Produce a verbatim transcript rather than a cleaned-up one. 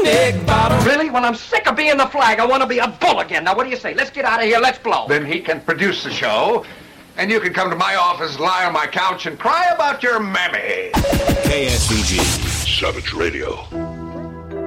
Nick Bottom. Really? Well, I'm sick of being the flag. I want to be a bull again. Now, what do you say? Let's get out of here. Let's blow. Then he can produce the show, and you can come to my office, lie on my couch, and cry about your mammy. K S B G. Savage Radio.